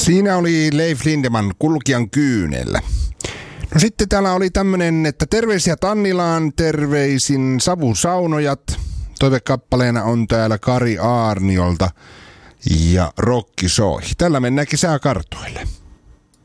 Siinä oli Leif Lindeman Kulkijan kyynellä. No sitten täällä oli tämmönen, että terveisiä Tannilaan, terveisin Savusaunojat. Toivekappaleena on täällä Kari Aarniolta ja Rokki soi. Tällä mennään kesäkartoille.